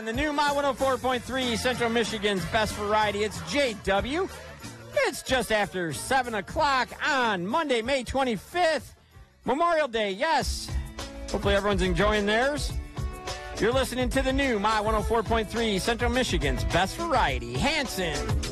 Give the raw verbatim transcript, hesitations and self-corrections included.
on the new My one oh four point three, Central Michigan's Best Variety. It's J W. It's just after seven o'clock on Monday, May twenty-fifth. Memorial Day, yes. Hopefully everyone's enjoying theirs. You're listening to the new My one oh four point three, Central Michigan's Best Variety. Hanson.